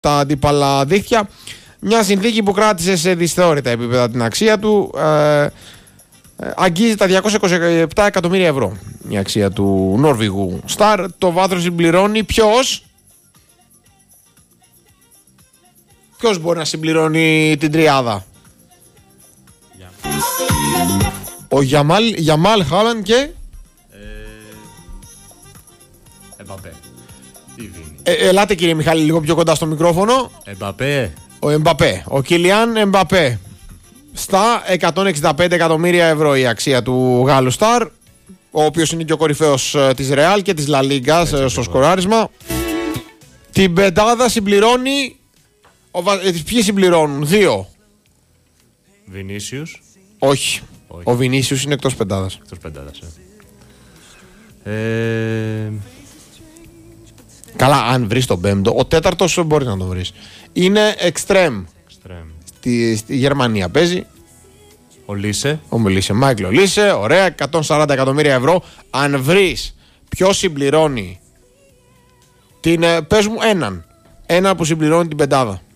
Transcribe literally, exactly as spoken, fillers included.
τα αντίπαλα δίχτυα. Μια συνθήκη που κράτησε σε δυσθεώρητα επίπεδα την αξία του. Ε, αγγίζει τα διακόσια είκοσι επτά εκατομμύρια ευρώ η αξία του Νορβηγού Σταρ. Το βάθος συμπληρώνει ποιος? Ποιος μπορεί να συμπληρώνει την τριάδα? Yeah. Ο Γιαμάλ, Γιαμάλ Χάλαντ και Εμπαπέ. ε, Ελάτε κύριε Μιχάλη λίγο πιο κοντά στο μικρόφωνο. Εμπαπέ. Ο Εμπαπέ, ο Κιλιάν Εμπαπέ. Στα εκατόν εξήντα πέντε εκατομμύρια ευρώ η αξία του Γάλλου Σταρ, ο οποίος είναι και ο κορυφαίος της Ρεάλ και της Λα Λίγκα στο ακριβώς. Σκοράρισμα. Την πεντάδα συμπληρώνει ο, ποιοι συμπληρώνουν? Δύο. Βινίσιους. Όχι. Όχι. Ο Βινίσιους είναι εκτός πεντάδας. Εκτός πεντάδας, ε. ε... Καλά, αν βρεις τον πέμπτο, ο τέταρτος μπορεί να τον βρεις. Είναι εξτρέμ. Στη, στη Γερμανία παίζει. Ο Λίσε. Ο Λίσε, Μάικλ Λίσε, ωραία, εκατόν σαράντα εκατομμύρια ευρώ. Αν βρεις ποιος συμπληρώνει την. Πες μου έναν. Ένα που συμπληρώνει την πεντάδα.